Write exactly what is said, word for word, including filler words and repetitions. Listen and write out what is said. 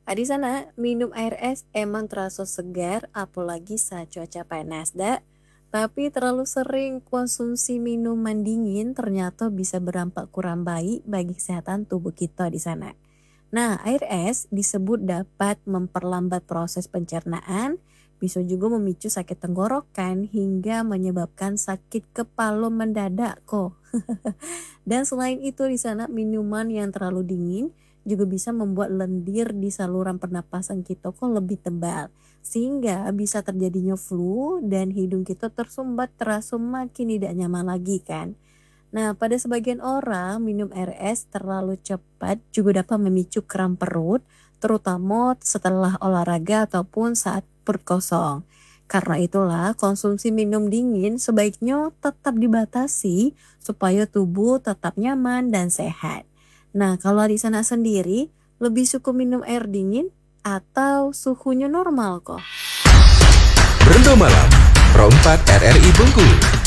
Ah, di sana minum air es emang terasa segar apalagi saat cuaca panas, dak. Tapi terlalu sering konsumsi minuman dingin ternyata bisa berdampak kurang baik bagi kesehatan tubuh kita di sana. Nah, air es disebut dapat memperlambat proses pencernaan, bisa juga memicu sakit tenggorokan hingga menyebabkan sakit kepala mendadak kok. Dan selain itu di sana minuman yang terlalu dingin juga bisa membuat lendir di saluran pernapasan kita kok lebih tebal. Sehingga bisa terjadinya flu dan hidung kita tersumbat terasa makin tidak nyaman lagi kan. Nah, pada sebagian orang minum air es terlalu cepat juga dapat memicu kram perut, terutama setelah olahraga ataupun saat perut kosong. Karena itulah konsumsi minum dingin sebaiknya tetap dibatasi supaya tubuh tetap nyaman dan sehat. Nah, kalau di sana sendiri lebih suka minum air dingin atau suhunya normal kok? Berendo Malam, Rompat R R I Bengkulu.